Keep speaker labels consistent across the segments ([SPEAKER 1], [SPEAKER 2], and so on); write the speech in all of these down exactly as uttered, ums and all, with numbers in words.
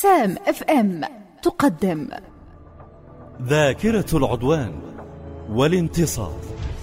[SPEAKER 1] سام اف ام تقدم
[SPEAKER 2] ذاكرة العدوان والانتصار.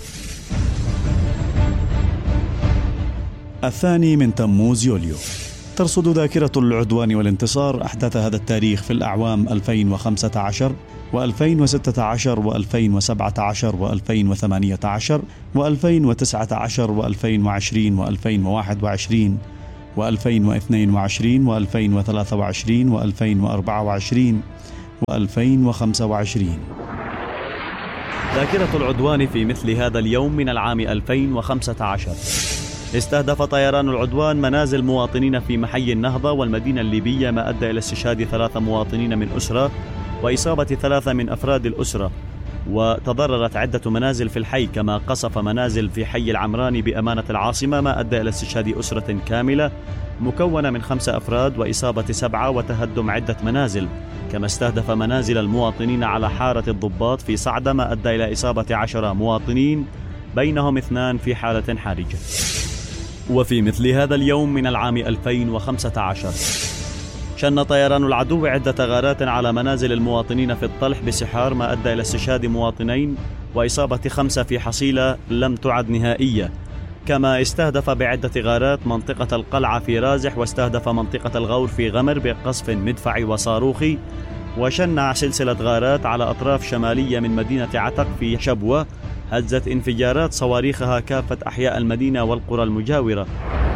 [SPEAKER 3] الثاني من تموز يوليو. ترصد ذاكرة العدوان والانتصار أحداث هذا التاريخ في الأعوام ألفين وخمسة عشر وألفين وستة عشر وألفين وسبعة عشر وألفين وثمانية عشر وألفين وتسعة عشر وألفين وعشرين وألفين وواحد وعشرين وألفين واثنين وعشرين وألفين وثلاثة وعشرين وألفين وأربعة وعشرين وألفين وخمسة وعشرين.
[SPEAKER 4] ذاكرة العدوان في مثل هذا اليوم من العام ألفين وخمسة عشر. استهدف طيران العدوان منازل مواطنين في محي النهضة والمدينة الليبية، ما أدى إلى استشهاد ثلاثة مواطنين من أسرة وإصابة ثلاثة من أفراد الأسرة، وتضررت عدة منازل في الحي، كما قصف منازل في حي العمراني بأمانة العاصمة، ما أدى إلى استشهاد أسرة كاملة مكونة من خمسة أفراد وإصابة سبعة وتهدم عدة منازل. كما استهدف منازل المواطنين على حارة الضباط في صعدة، ما أدى إلى إصابة عشرة مواطنين بينهم اثنان في حالة حرجة. وفي مثل هذا اليوم من العام ألفين وخمسة عشر شن طيران العدو عدة غارات على منازل المواطنين في الطلح بسحار، ما أدى إلى استشهاد مواطنين وإصابة خمسة في حصيلة لم تعد نهائية. كما استهدف بعدة غارات منطقة القلعة في رازح، واستهدف منطقة الغور في غمر بقصف مدفعي وصاروخي، وشنع سلسلة غارات على أطراف شمالية من مدينة عتق في شبوة، هزت انفجارات صواريخها كافة أحياء المدينة والقرى المجاورة.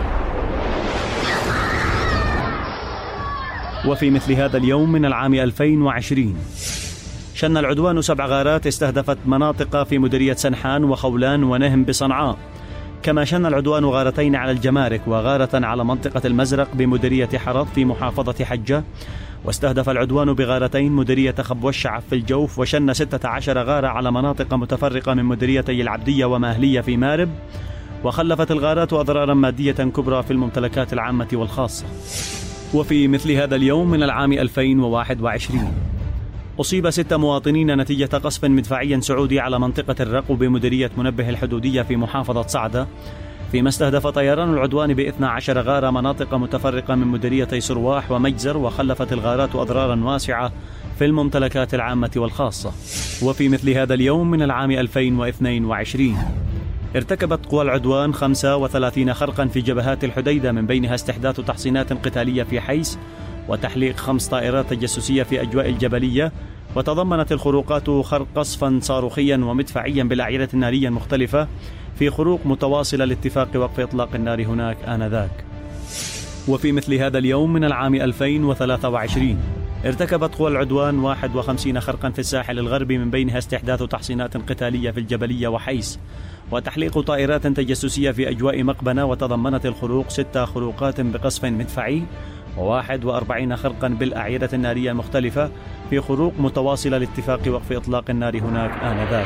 [SPEAKER 4] وفي مثل هذا اليوم من العام ألفين وعشرين شن العدوان سبع غارات استهدفت مناطق في مديرية سنحان وخولان ونهم بصنعاء. كما شن العدوان غارتين على الجمارك وغارة على منطقة المزرق بمديرية حرض في محافظة حجة، واستهدف العدوان بغارتين مديرية خب والشعب في الجوف، وشن ستة عشر غارة على مناطق متفرقة من مديريتي العبدية وماهلية في مارب، وخلفت الغارات أضرارا مادية كبرى في الممتلكات العامة والخاصة. وفي مثل هذا اليوم من العام ألفين وواحد وعشرين أصيب ستة مواطنين نتيجة قصف مدفعي سعودي على منطقة الرقو بمديرية منبه الحدودية في محافظة صعدة، فيما استهدف طيران العدوان باثنى عشر غارة مناطق متفرقة من مديريتي سرواح ومجزر، وخلفت الغارات أضرارا واسعة في الممتلكات العامة والخاصة. وفي مثل هذا اليوم من العام ألفين واثنين وعشرين ارتكبت قوى العدوان خمسة وثلاثين خرقا في جبهات الحديدة، من بينها استحداث تحصينات قتالية في حيس وتحليق خمس طائرات تجسسية في أجواء الجبلية، وتضمنت الخروقات خرق قصفا صاروخيا ومدفعيا بالأعيرة النارية المختلفة في خروق متواصلة لاتفاق وقف إطلاق النار هناك آنذاك. وفي مثل هذا اليوم من العام ألفين وثلاثة وعشرين ارتكبت قوى العدوان واحد وخمسين خرقا في الساحل الغربي، من بينها استحداث تحصينات قتالية في الجبلية وحيس وتحليق طائرات تجسسية في أجواء مقبنة، وتضمنت الخروق ست خروقات بقصف مدفعي وواحد وأربعين خرقا بالأعيرة النارية المختلفة في خروق متواصلة لاتفاق وقف إطلاق النار هناك آنذاك.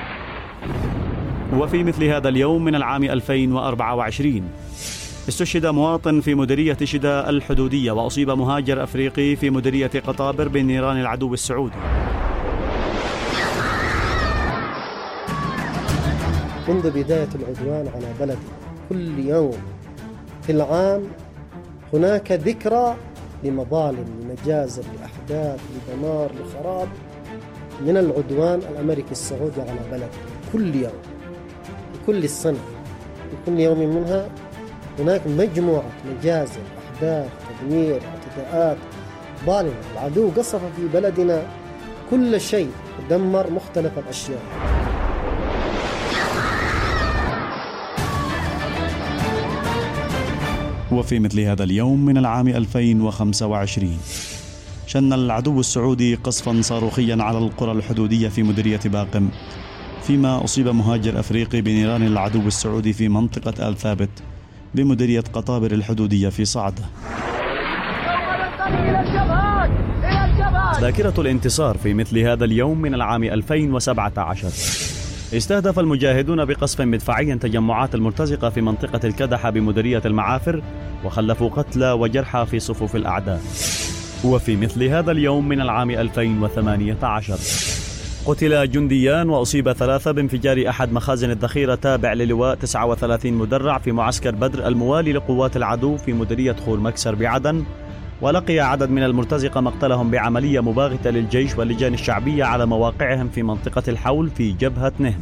[SPEAKER 4] وفي مثل هذا اليوم من العام ألفين وأربعة وعشرين استشهد مواطن في مديرية شدة الحدودية، وأصيب مهاجر أفريقي في مديرية قطابر بنيران العدو السعودي.
[SPEAKER 5] منذ بداية العدوان على بلدي كل يوم في العام هناك ذكرى لمظالم، لمجازر، لأحداث، لدمار، لخراب من العدوان الأمريكي السعودي على بلدي. كل يوم في كل السنة في كل يوم منها هناك مجموعة مجازر، أحداث، تدمير، اعتداءات ظالمة. العدو قصف في بلدنا كل شيء، دمر مختلف الأشياء.
[SPEAKER 3] وفي مثل هذا اليوم من العام ألفين وخمسة وعشرين شن العدو السعودي قصفا صاروخيا على القرى الحدودية في مديرية باقم، فيما أصيب مهاجر أفريقي بنيران العدو السعودي في منطقة آل ثابت بمديرية قطابر الحدودية في صعدة.
[SPEAKER 4] ذاكرة الانتصار في مثل هذا اليوم من العام ألفين وسبعة عشر استهدف المجاهدون بقصف مدفعي تجمعات المرتزقة في منطقة الكدحة بمديرية المعافر، وخلفوا قتلى وجرحى في صفوف الأعداء. وفي مثل هذا اليوم من العام ألفين وثمانية عشر قتل جنديان وأصيب ثلاثة بانفجار أحد مخازن الذخيرة تابع للواء تسعة وثلاثين مدرع في معسكر بدر الموالي لقوات العدو في مديرية خور مكسر بعدن، ولقي عدد من المرتزقة مقتلهم بعملية مباغتة للجيش واللجان الشعبية على مواقعهم في منطقة الحول في جبهة نهم.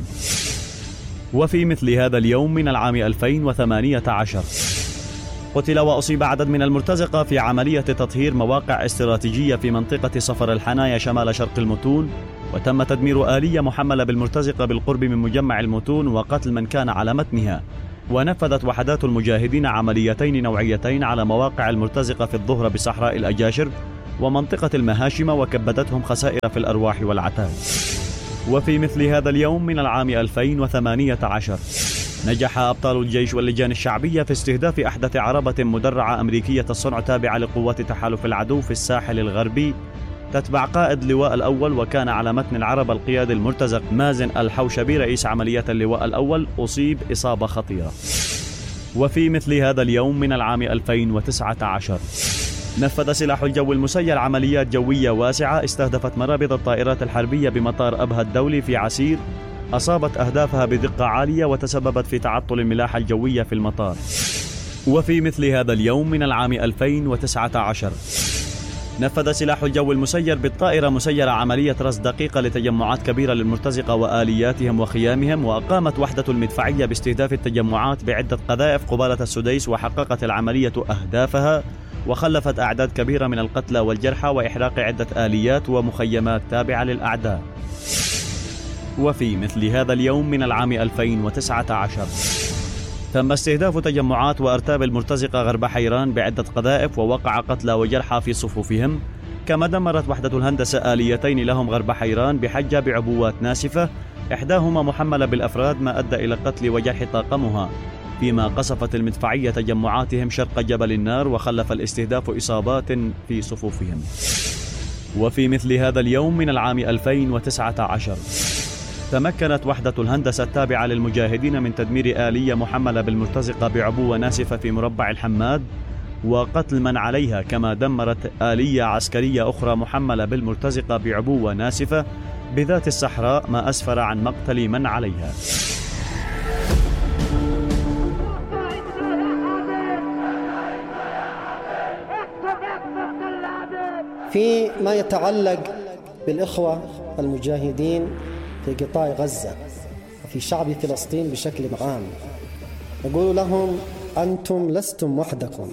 [SPEAKER 4] وفي مثل هذا اليوم من العام ألفين وثمانية عشر قتل وأصيب عدد من المرتزقة في عملية تطهير مواقع استراتيجية في منطقة صفر الحنايا شمال شرق المتون، وتم تدمير آلية محملة بالمرتزقة بالقرب من مجمع المتون وقتل من كان على متنها. ونفذت وحدات المجاهدين عمليتين نوعيتين على مواقع المرتزقة في الظهر بصحراء الأجاشر ومنطقة المهاشمة، وكبدتهم خسائر في الأرواح والعتاد. وفي مثل هذا اليوم من العام ألفين وثمانية عشر نجح أبطال الجيش واللجان الشعبية في استهداف أحدث عربة مدرعة أمريكية الصنع تابعة لقوات تحالف العدو في الساحل الغربي، تتبع قائد اللواء الأول، وكان على متن العربة القيادي المرتزق مازن الحوشبي رئيس عمليات اللواء الأول، أصيب إصابة خطيرة. وفي مثل هذا اليوم من العام ألفين وتسعة عشر نفذ سلاح الجو المسير عمليات جوية واسعة استهدفت مرابط الطائرات الحربية بمطار أبها الدولي في عسير، أصابت أهدافها بدقة عالية وتسببت في تعطل الملاحة الجوية في المطار. وفي مثل هذا اليوم من العام ألفين وتسعة عشر نفذ سلاح الجو المسير بالطائرة مسيرة عملية رصد دقيقة لتجمعات كبيرة للمرتزقة وآلياتهم وخيامهم، وأقامت وحدة المدفعية باستهداف التجمعات بعدة قذائف قبالة السديس، وحققت العملية أهدافها وخلفت أعداد كبيرة من القتلى والجرحى وإحراق عدة آليات ومخيمات تابعة للأعداء. وفي مثل هذا اليوم من العام ألفين وتسعة عشر تم استهداف تجمعات وأرتاب المرتزقة غرب حيران بعدة قذائف، ووقع قتلى وجرحى في صفوفهم. كما دمرت وحدة الهندسة آليتين لهم غرب حيران بحجة بعبوات ناسفة، إحداهما محملة بالأفراد، ما أدى إلى قتل وجرح طاقمها، فيما قصفت المدفعية تجمعاتهم شرق جبل النار، وخلف الاستهداف إصابات في صفوفهم. وفي مثل هذا اليوم من العام ألفين وتسعة عشر تمكنت وحدة الهندسة التابعة للمجاهدين من تدمير آلية محملة بالمرتزقة بعبوة ناسفة في مربع الحماد وقتل من عليها، كما دمرت آلية عسكرية أخرى محملة بالمرتزقة بعبوة ناسفة بذات الصحراء، ما أسفر عن مقتل من عليها.
[SPEAKER 5] في ما يتعلق بالإخوة المجاهدين في قطاع غزة وفي شعب فلسطين بشكل عام، أقول لهم أنتم لستم وحدكم.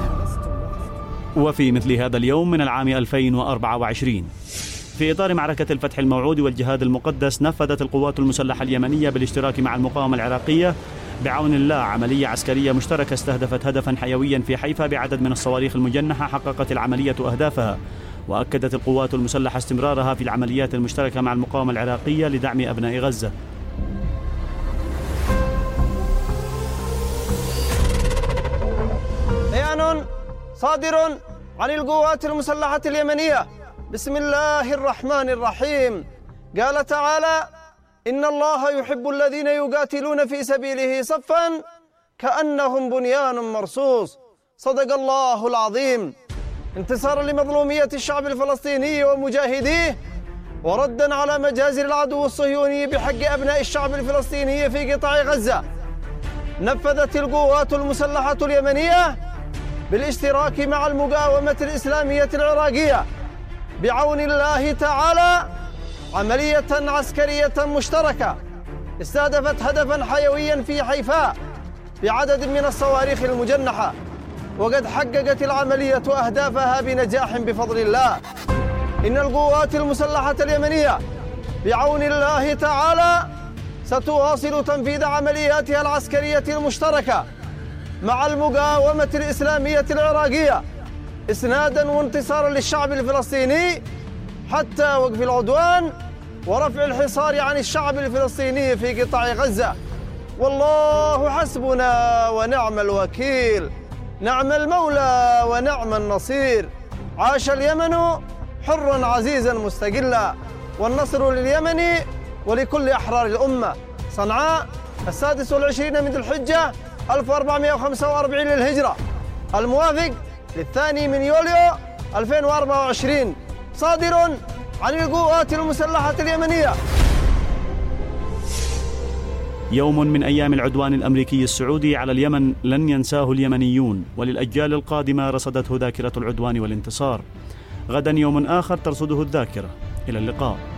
[SPEAKER 4] وفي مثل هذا اليوم من العام ألفين وأربعة وعشرين في إطار معركة الفتح الموعود والجهاد المقدس، نفذت القوات المسلحة اليمنية بالاشتراك مع المقاومة العراقية بعون الله عملية عسكرية مشتركة استهدفت هدفا حيويا في حيفا بعدد من الصواريخ المجنحة، حققت العملية أهدافها. وأكدت القوات المسلحة استمرارها في العمليات المشتركة مع المقاومة العراقية لدعم أبناء غزة.
[SPEAKER 6] بيان صادر عن القوات المسلحة اليمنية بسم الله الرحمن الرحيم. قال تعالى: إن الله يحب الذين يقاتلون في سبيله صفا كأنهم بنيان مرصوص. صدق الله العظيم. انتصارا لمظلومية الشعب الفلسطيني ومجاهديه، وردا على مجازر العدو الصهيوني بحق أبناء الشعب الفلسطيني في قطاع غزة، نفذت القوات المسلحة اليمنية بالاشتراك مع المقاومة الإسلامية العراقية بعون الله تعالى عملية عسكرية مشتركة استهدفت هدفا حيويا في حيفاء بعدد من الصواريخ المجنحة، وقد حققت العملية أهدافها بنجاح بفضل الله. إن القوات المسلحة اليمنية بعون الله تعالى ستواصل تنفيذ عملياتها العسكرية المشتركة مع المقاومة الإسلامية العراقية إسنادا وانتصارا للشعب الفلسطيني حتى وقف العدوان ورفع الحصار عن الشعب الفلسطيني في قطاع غزة. والله حسبنا ونعم الوكيل، نعم المولى ونعم النصير. عاش اليمن حرا عزيزا مستقلا، والنصر لليمن ولكل أحرار الأمة. صنعاء السادس والعشرين من ذي الحجة ألف وأربعمائة وخمسة وأربعين للهجرة، الموافق للثاني من يوليو ألفين وأربعة وعشرين، صادر عن القوات المسلحة اليمنية.
[SPEAKER 4] يوم من أيام العدوان الأمريكي السعودي على اليمن لن ينساه اليمنيون، وللأجيال القادمة رصدته ذاكرة العدوان والانتصار. غدا يوم آخر ترصده الذاكرة. إلى اللقاء.